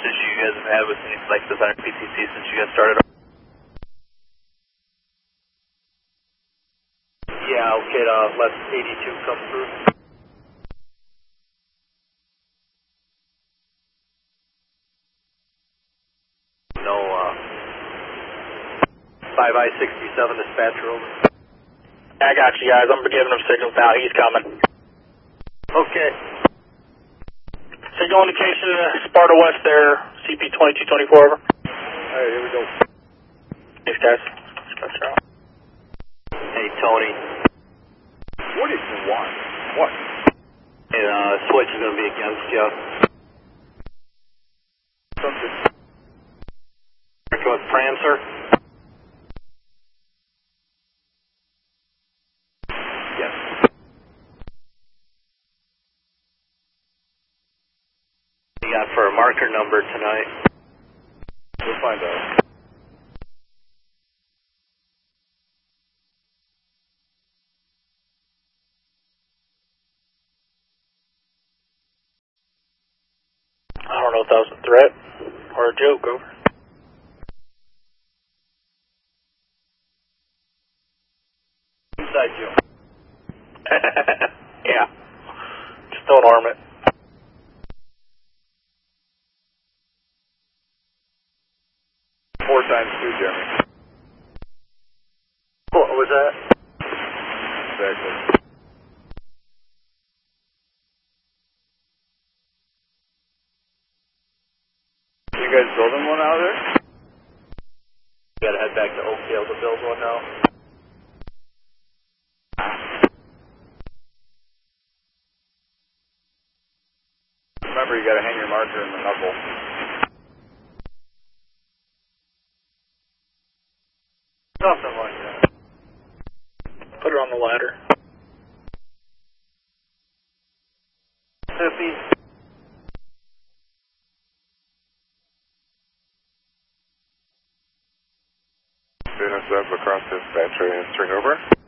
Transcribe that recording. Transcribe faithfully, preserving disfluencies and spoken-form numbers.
issue you guys have had with any Lexus on P T C since you guys started? Yeah, I'll get uh, left eighty-two come through. No, uh, five I sixty-seven dispatcher over. I got you guys, I'm giving him signals now, he's coming. Okay. Signal indication, uh, Sparta West there, C P twenty-two twenty-four over. Alright, here we go. Thanks guys. Hey, Tony. What did you want? What? Hey, uh, switch is going to be against you. Something. Working with Prancer? Yes. You got for a marker number tonight? We'll find out. I don't know if that was a threat or a joke, over. Inside you. Yeah. Just don't arm it. Four times two, Jeremy. What was that? Exactly. You guys building one out there? You gotta head back to Oakdale to build one now. Remember, you gotta hang your marker in the knuckle. Something like that. Put it on the ladder. Fifty. Finish up across this battery and string over.